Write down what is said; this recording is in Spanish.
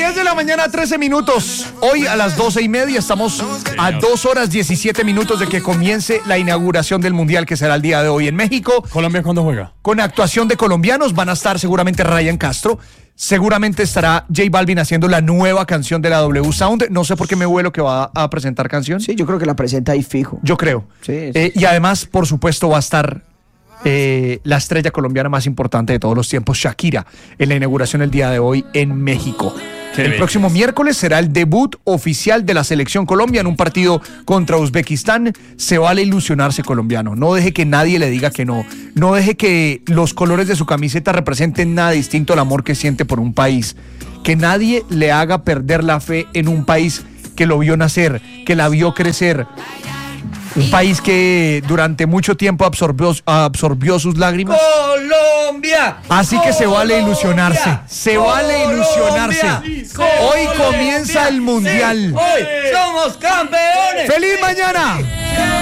10 de la mañana, 13 minutos. Hoy a las 12:30 estamos a 2 horas 17 minutos de que comience la inauguración del Mundial, que será el día de hoy en México. ¿Colombia cuándo juega? Con actuación de colombianos, van a estar seguramente Ryan Castro. Seguramente estará J Balvin haciendo la nueva canción de la W Sound. No sé por qué me vuelo que va a presentar canción. Sí, yo creo que la presenta ahí fijo. Yo creo. Sí. Y además, por supuesto, va a estar la estrella colombiana más importante de todos los tiempos, Shakira, en la inauguración el día de hoy en México. El próximo miércoles será el debut oficial de la selección Colombia en un partido contra Uzbekistán. Se vale ilusionarse, colombiano. No deje que nadie le diga que no. No deje que los colores de su camiseta representen nada distinto al amor que siente por un país. Que nadie le haga perder la fe en un país que lo vio nacer, que la vio crecer. Un país que durante mucho tiempo absorbió sus lágrimas. ¡Colombia! Así que se vale ilusionarse. Se vale ilusionarse. Hoy comienza el Mundial. Hoy somos campeones. ¡Feliz mañana!